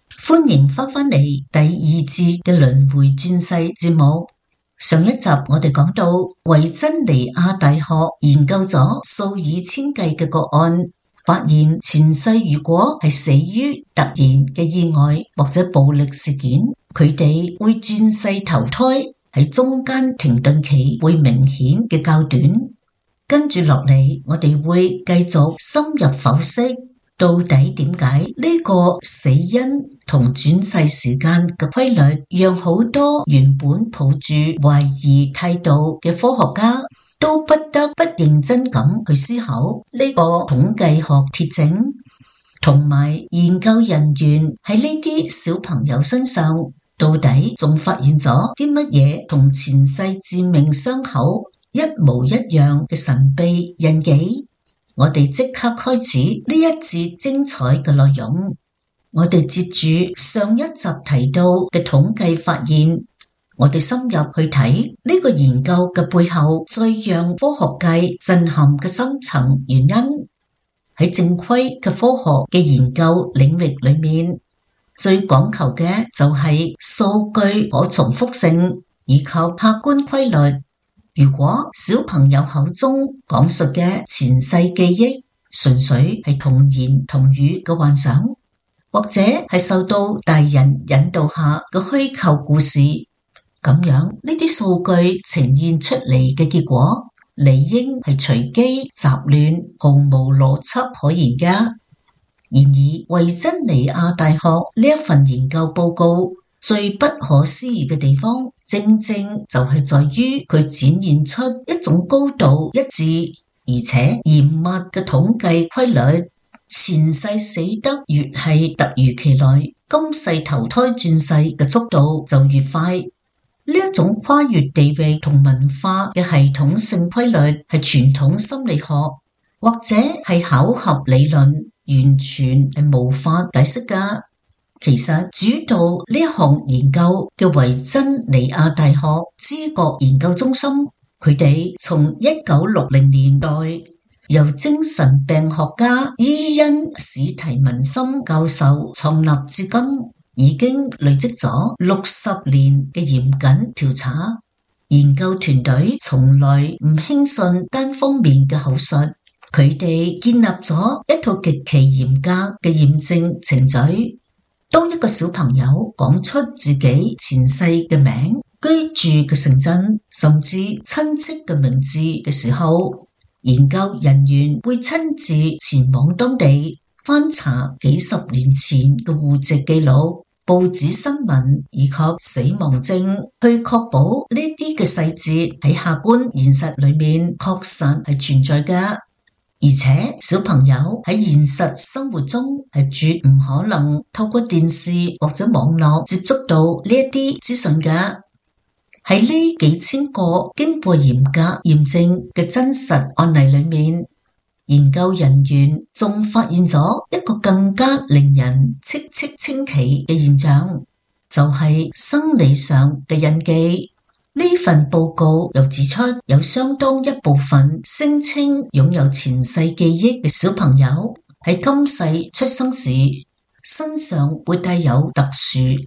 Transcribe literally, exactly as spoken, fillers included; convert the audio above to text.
歡迎翻返嚟第二節嘅輪迴轉世節目。上一集我哋講到維珍尼亞大學研究咗數以千計嘅個案，發現前世如果係死於突然嘅意外或者暴力事件，佢哋會轉世投胎，喺中間停頓期會明顯嘅較短。跟住落嚟，我哋會繼續深入剖析，到底點解呢個死因同轉世時間嘅規律，讓好多原本抱住懷疑態度嘅科學家都不得不認真咁去思考呢個統計學鐵證，同埋研究人員喺呢啲小朋友身上到底仲發現咗啲乜嘢同前世致命傷口一模一樣嘅神秘印記。我哋即刻開始呢一節精彩嘅內容。我哋接住上一集提到嘅統計發現，我哋深入去睇呢個研究嘅背後最讓科學界震撼嘅深層原因。喺正規嘅科學嘅研究領域裏面，最講求嘅就係數據可重複性以及客觀規律。如果小朋友口中講述嘅前世記憶純粹係童言童語嘅幻想，或者係受到大人引導下嘅虛構故事，咁樣呢啲數據呈現出嚟嘅結果，理應係隨機雜亂，毫無邏輯可言㗎。然而，維珍尼亞大學呢一份研究報告最不可思議嘅地方，正正就係在於佢展現出一種高度一致而且嚴密嘅統計規律。前世死得越係突如其來，今世投胎轉世嘅速度就越快。呢一種跨越地域同文化嘅系統性規律，係傳統心理學或者係巧合理論完全係無法解釋㗎。其實主導呢一項研究嘅維珍尼亞大學知覺研究中心，佢哋從一九六零年代由精神病學家伊恩史提文森教授創立至今，已經累積咗六十年嘅嚴謹調查。研究團隊從來唔輕信單方面嘅口述，佢哋建立咗一套極其嚴格嘅驗證程序。當一個小朋友講出自己前世嘅名、居住嘅城鎮，甚至親戚嘅名字嘅時候，研究人員會親自前往當地翻查幾十年前嘅戶籍記錄、報紙新聞以及死亡證，去確保呢啲嘅細節喺客觀現實裏面確實係存在嘅。而且小朋友喺現實生活中係絕唔可能透過電視或者網絡接觸到呢一啲資訊嘅。喺呢幾千個經過嚴格驗證嘅真實案例裏面，研究人員仲發現咗一個更加令人嘖嘖稱奇嘅現象，就係生理上嘅印記。呢份報告又指出，有相當一部分聲稱擁有前世記憶嘅小朋友喺今世出生時身上會帶有特殊